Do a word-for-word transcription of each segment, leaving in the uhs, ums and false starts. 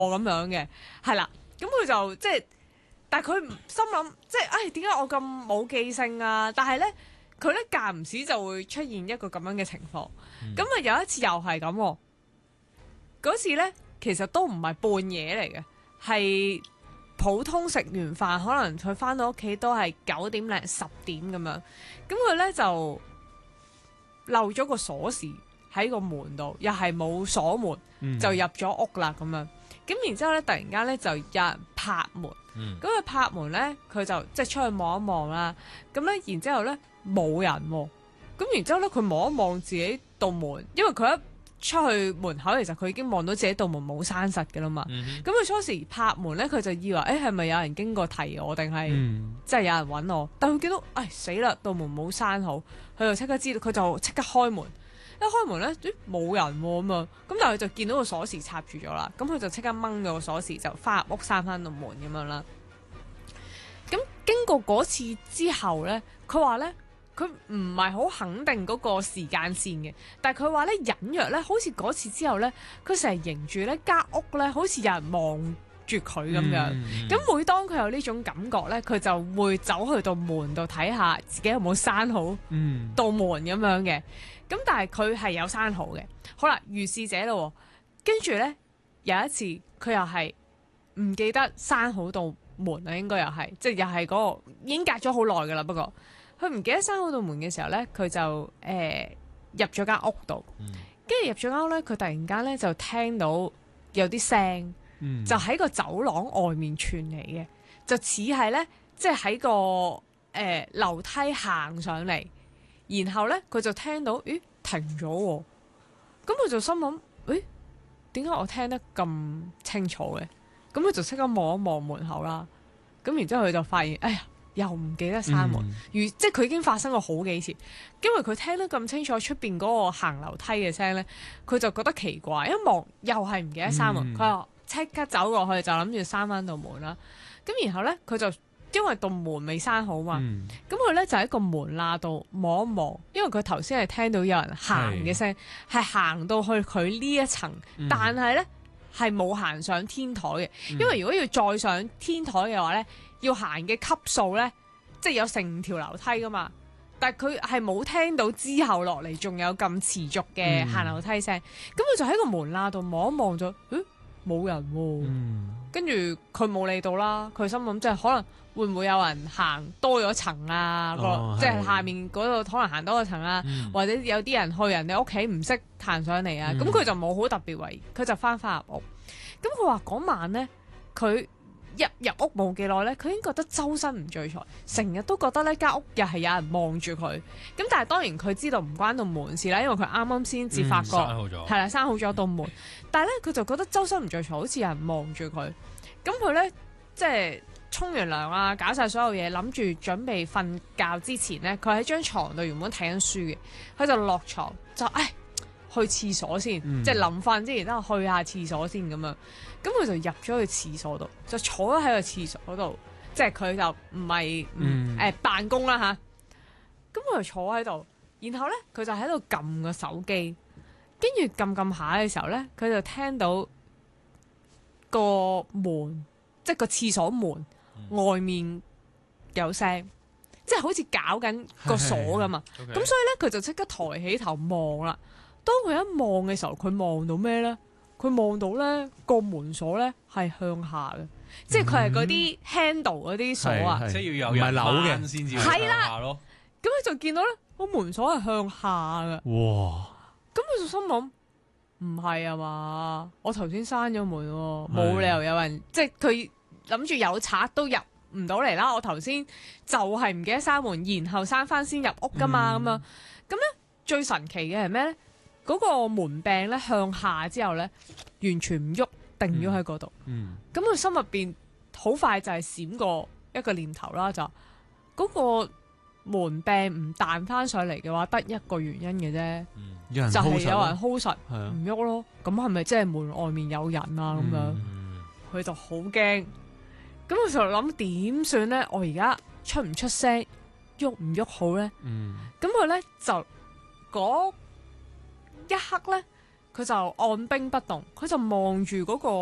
咁樣嘅，係啦。咁佢就即係，但係佢唔心諗，即係，唉，點解我咁冇記性啊？但係咧，佢咧間唔時就會出現一個咁樣嘅情況。咁啊、嗯、有一次又係咁喎，嗰次咧其實都唔係半夜嚟嘅，係普通食完飯，可能佢翻到屋企都係九點零十點咁樣。咁佢咧就漏咗個鎖匙喺個門度，又係冇鎖門，嗯、就入咗屋啦咁樣。咁然之後咧，突然間咧就有人拍門。咁佢、嗯、拍門咧，佢就即係出去望一望啦。咁咧，然之後咧冇人喎。咁然之後咧，佢望一望自己道門，因為佢一出去門口，其實佢已經望到自己道門冇閂實嘅啦嘛。咁佢、嗯、初時拍門咧，佢就以為誒係咪有人經過提我，定係即係有人揾我？但佢見到唉死啦，道門冇閂好，佢就即刻知道，佢就即刻開門。一開門咧，咦冇人喎咁啊！咁但係佢就見到個鎖匙插住咗啦，咁佢就即刻掹咗個鎖匙就翻入屋閂翻道門咁樣啦。咁經過嗰次之後咧，佢話咧佢唔係好肯定嗰個時間線嘅，但係佢話咧隱約咧，好似嗰次之後咧，佢成日迎住咧間屋咧，好似有人望住佢咁樣。咁、嗯嗯、每當佢有呢種感覺咧，佢就會走去到門度睇下自己有冇閂好道門咁樣嘅。咁但係佢係有閂好嘅。好啦，如是者咯，跟住咧有一次佢又係唔記得閂好道門啦，應該又係即係又係嗰個已經隔咗好耐噶啦。不過佢唔記得閂好道門嘅時候咧，佢就誒、呃、入咗間屋度，跟住、嗯、入咗間屋咧，佢突然間咧就聽到有啲聲，嗯、就喺個走廊外面傳嚟嘅，就似係咧即係喺個誒、呃、樓梯行上嚟。然後咧，佢就聽到，咦，停咗喎。咁佢就心諗，誒，點解我聽得咁清楚嘅？咁佢就即刻望一望門口啦。咁然之後佢就發現，哎呀，又唔記得閂門。如、嗯、即係佢已經發生過好幾次，因為佢聽得咁清楚出邊嗰個行樓梯嘅聲咧，佢就覺得奇怪。一望又係唔記得閂門，佢話即刻走過去就諗住閂翻道門啦。咁然後咧，佢就因為道門未閂好嘛，咁佢咧就喺個門罅度望一望，因為佢頭先係聽到有人行嘅聲，係行到去佢呢一層，嗯、但係咧係冇行上天台嘅，嗯、因為如果要再上天台嘅話咧，要行嘅級數咧，即係有成條樓梯噶嘛，但係佢係冇聽到之後落嚟仲有咁持續嘅行樓梯聲，咁佢、嗯、就喺個門罅度望一望咗，誒冇人喎、啊，嗯、跟住佢冇理到啦，佢心諗即係可能。會唔會有人行多咗層啊？哦、即係下面嗰度可能行多咗層啊，嗯、或者有啲人去人哋屋企唔識彈上嚟啊？咁佢、嗯、就冇好特別為，佢就翻返入屋。咁佢話嗰晚咧，佢入入屋冇幾耐咧，佢已經覺得周身唔聚財，成日都覺得呢間屋又係有人望住佢。咁但係當然佢知道唔關道門事啦，因為佢啱啱先至發覺係啦，閂好咗道門。但係咧，佢就覺得周身唔聚財，好似有人望住佢。咁佢咧即係。沖完涼啊，搞晒所有嘢，諗住準備瞓覺之前呢，佢喺張床度原本睇緊書嘅，佢就落床就唉去廁所先，嗯、即係臨瞓之前都去下廁所先咁樣。咁佢就入咗去廁所度，就坐咗喺個廁所度，即係佢就唔係誒辦公啦吓。咁佢就坐喺度，然後呢，佢就喺度撳個手機，跟住撳撳下嘅時候呢，佢就聽到個門，即係個廁所門。外面有聲，即係好似搞緊個鎖㗎嘛，咁 Okay. 所以咧佢就即刻抬起頭望啦。當佢一望嘅時候，佢望到咩咧？佢望到咧個門鎖咧係向下嘅，即係佢係嗰啲 handle 嗰啲鎖啊， 即係要有人扭嘅先至向下咯。 咁佢就見到咧個門鎖係向下嘅。哇！咁佢就心諗唔係啊嘛，我頭先閂咗門，冇理由有人即係佢。諗住有賊都入唔到嚟啦！我頭先就係唔記得閂門，然後閂翻先入屋噶嘛咁、嗯、樣。咁咧最神奇嘅係咩咧？嗰、嗰個門柄咧向下之後咧，完全唔喐，定咗喺嗰度。咁佢、嗯、心入邊好快就係閃過一個念頭啦，就嗰、嗰個門柄唔彈翻上嚟嘅話，得一個原因嘅啫，嗯、就係有人 hold 實唔喐咯。咁係咪即係門外面有人啊？咁、嗯、樣佢就好驚。咁我就諗點算咧？我而家出唔出聲，喐唔喐好咧？咁佢咧就嗰一刻咧，佢就按兵不動，佢就望住嗰個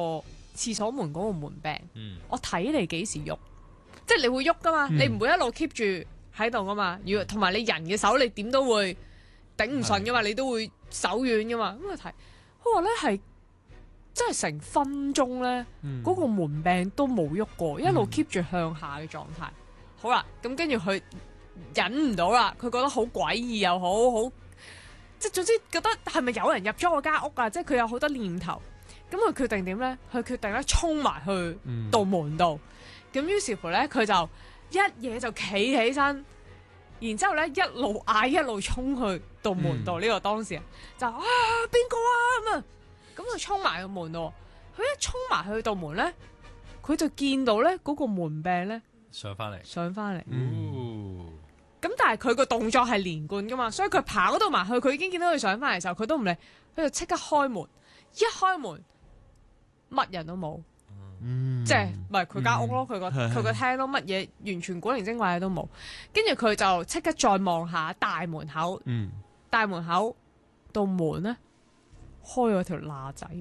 廁所門嗰個門柄， 嗯、 我睇你幾時喐，即係你會喐噶嘛，嗯、你唔會一路 keep 住喺度噶嘛。如果同埋你人嘅手，你點都會頂唔順噶嘛，你都會手軟噶嘛。咁我睇，佢話咧係真係成分鐘咧，嗰、嗯、個門柄都冇喐過，一路 keep 住向下嘅狀態。好啦，咁跟住佢忍唔到啦，佢覺得好詭異又好好。即係總之覺得係咪有人入咗我間屋啊？即係佢有好多念頭，咁佢決定點咧？佢決定咧衝埋去道門度，咁、嗯、於是乎咧佢就一嘢就企起身，然之後咧一路嗌一路衝去道門度。呢、嗯、個當事人就啊邊個啊咁啊，咁佢衝埋個門度，佢一衝埋去道門咧，佢就見到咧嗰個門柄咧上翻嚟， 上翻嚟。 嗯咁但係佢個動作係連貫噶嘛，所以佢跑到埋去，佢已經見到佢上翻嚟嘅時候，佢都唔理，佢就即刻開門，一開門乜人都冇，嗯、即係唔係佢間屋咯，佢個佢個廳咯，乜嘢完全古靈精怪嘅都冇，跟住佢就即刻再望下大門口，嗯、大門口道門咧開咗條罅仔。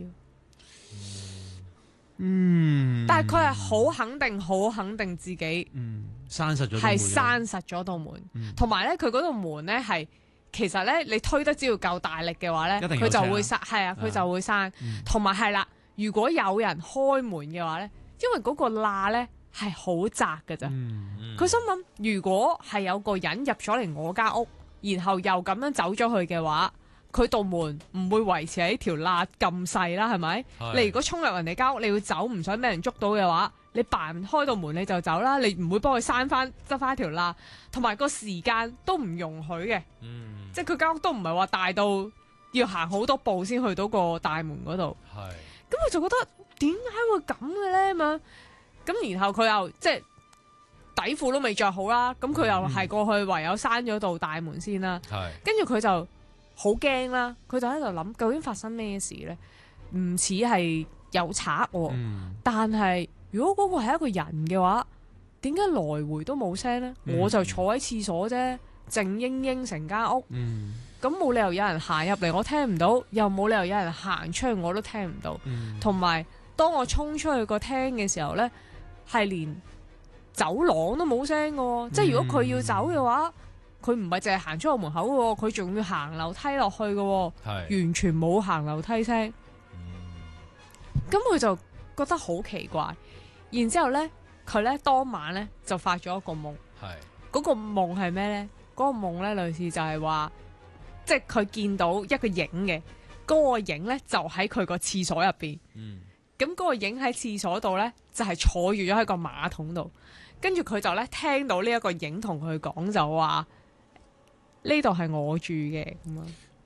嗯，但係佢係好肯定，好肯定自己， 嗯，閂實咗， 係閂實咗道門，同埋咧佢嗰道門咧係，其實咧你推得只要夠大力嘅話咧，佢就會閂，係啊，佢就會閂，同埋係啦，如果有人開門嘅話咧，因為嗰個罅咧係好窄㗎咋，佢、嗯、心諗如果係有個人入咗嚟我間屋，然後又咁樣走咗去嘅話。佢道門唔會維持喺條罅咁細啦，係咪？你如果衝入人哋間屋，你要走，唔想俾人捉到嘅話，你扮開道門你就走啦，你唔會幫佢閂翻執翻條罅，同埋個時間都唔容許嘅，嗯、即係佢間屋都唔係話大到要行好多步先去到個大門嗰度。係，咁佢就覺得點解會咁嘅咧嘛？咁然後佢又即係底褲都未着好啦，咁佢又係過去唯有閂咗道大門先啦。係，跟住佢就。好驚啦！佢就喺度諗究竟發生咩事呢？唔似係有賊喎，嗯、但係如果嗰個係一個人嘅話，點解來回都冇聲呢？嗯、我就坐喺廁所啫，靜英英成間屋，咁冇、嗯、理由有人行入嚟我聽唔到，又冇理由有人行出去我都聽唔到。同埋、嗯、當我衝出去個廳嘅時候呢，係連走廊都冇聲嘅，嗯、即係如果佢要走嘅話。佢唔係淨係行出個門口嘅，佢仲要行樓梯落去嘅，是完全冇行樓梯聲。咁佢、嗯、就覺得好奇怪，然之後咧，佢咧當晚咧就發咗一個夢。係嗰是個夢係咩咧？嗰、嗰個夢咧類似就係話，即係佢見到一個影嘅，嗰、嗰個影咧就喺佢個廁所入邊。嗯，咁嗰個影喺廁所度咧，就係、是、坐住咗喺個馬桶度。跟住佢就咧聽到呢一個影同佢講就話。呢度係我住嘅咁啊！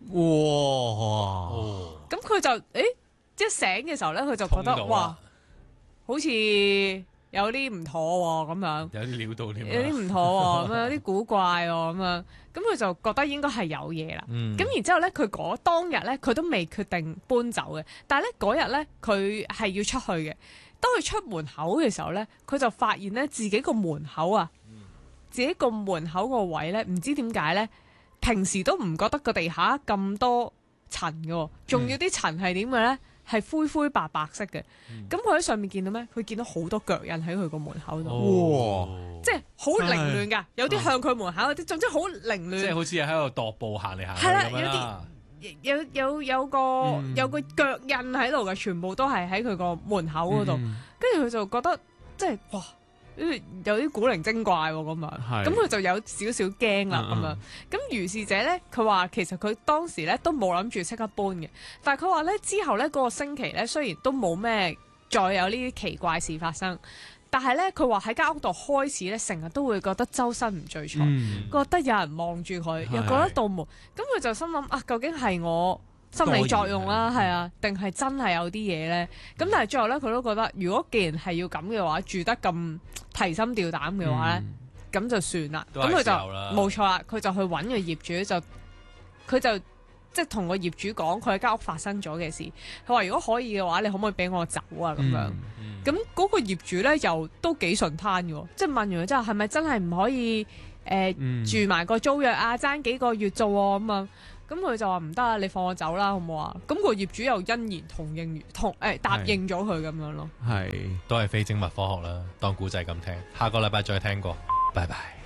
哇！咁佢就誒，一醒嘅時候咧，佢就覺得哇，好似有啲唔妥喎咁樣， 有啲料到添， 有啲唔妥喎咁樣，有啲古怪喎咁樣，咁佢就覺得應該係有嘢啦。咁、嗯、然之後咧，佢嗰當日咧，佢都未決定搬走嘅，但係咧嗰日咧，佢係要出去嘅。當佢出門口嘅時候咧，佢就發現咧自己個門口啊，嗯、自己個門口個位咧，唔知點解咧。平時都唔覺得個地下咁多塵嘅，仲要啲塵係點嘅咧？係灰灰白白色嘅。咁佢喺上面見到咩？佢見到好多腳印喺佢個門口度。哇！即係好凌亂㗎，有啲向佢門口，有啲總之好凌亂。 即係好似喺度踱步行嚟行去咁樣啦。有啲有有有個、嗯、有個腳印喺度嘅，全部都係喺佢個門口嗰度。跟住佢就覺得即係哇！有啲古靈精怪喎咁樣，咁佢是就有少少驚啦咁樣。咁如是者咧，佢話其實佢當時咧都冇諗住即刻搬嘅，但係佢話咧之後咧嗰、嗰個星期咧雖然都冇咩再有呢啲奇怪事發生，但係咧佢話喺間屋度開始咧成日都會覺得周身唔聚財，嗯、覺得有人望住佢，是又覺得道門，咁佢就心諗啊，究竟係我心理作用啦，係啊，定係真係有啲嘢咧？咁但係最後咧，佢都覺得，如果既然係要咁嘅話，住得咁提心吊膽嘅話咧，咁、嗯、就算啦。咁佢就冇錯啦，佢就去揾個業主，就佢就即係同個業主講，佢喺間屋發生咗嘅事。佢話如果可以嘅話，你可唔可以俾我走啊？咁樣，咁嗰、嗯嗯、個業主咧又都幾順攤嘅，即係問完佢之後，係咪真係唔可以誒、呃嗯、住埋個租約啊？爭幾個月做咁啊？咁咁佢就話唔得啊，你放我走啦，好唔好啊？咁個業主又欣然同應同誒答應咗佢咁樣咯。 係都係非精密科學啦，當古仔咁聽。下個禮拜再聽過，拜拜。